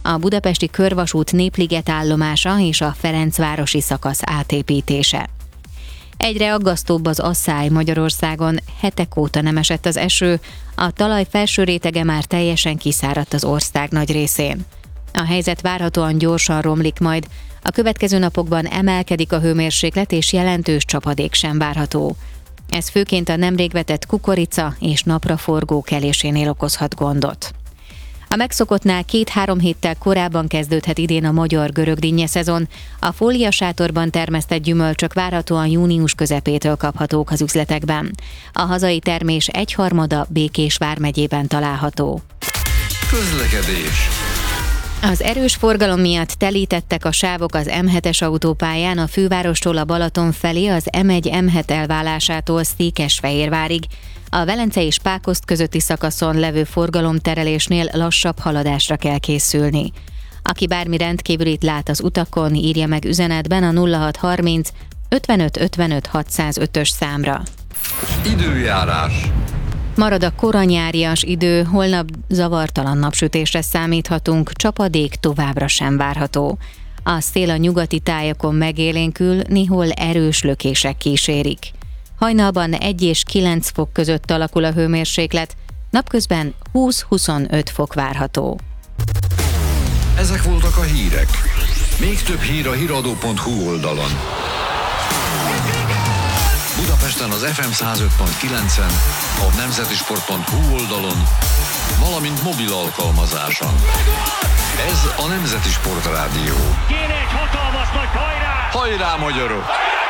a budapesti körvasút Népliget állomása és a Ferencvárosi szakasz átépítése. Egyre aggasztóbb az asszály Magyarországon, hetek óta nem esett az eső, a talaj felső rétege már teljesen kiszáradt az ország nagy részén. A helyzet várhatóan gyorsan romlik majd, a következő napokban emelkedik a hőmérséklet és jelentős csapadék sem várható. Ez főként a nemrég vetett kukorica és napraforgó kelésénél okozhat gondot. A megszokottnál 2-3 héttel korábban kezdődhet idén a magyar-görög dinnye szezon, a fóliasátorban termesztett gyümölcsök várhatóan június közepétől kaphatók az üzletekben. A hazai termés 1/3 Békés vármegyében található. Közlekedés. Az erős forgalom miatt telítettek a sávok az M7-es autópályán a fővárostól a Balaton felé az M1-M7 elválásától Székesfehérvárig. A Velence és Pákozd közötti szakaszon levő forgalomterelésnél lassabb haladásra kell készülni. Aki bármi rendkívülit lát az utakon, írja meg üzenetben a 0630 55 55 605-ös számra. Időjárás. Marad a koranyárias idő, holnap zavartalan napsütésre számíthatunk, csapadék továbbra sem várható. A szél a nyugati tájakon megélénkül, néhol erős lökések kísérik. Hajnalban 1 és 9 fok között alakul a hőmérséklet, napközben 20-25 fok várható. Ezek voltak a hírek. Még több hír a hiradó.hu oldalon. Budapesten az FM 105.9-en, a nemzetisport.hu oldalon, valamint mobil alkalmazáson. Ez a Nemzeti Sport Rádió. Kéne egy hatalmas nagy hajrá! Hajrá, magyarok!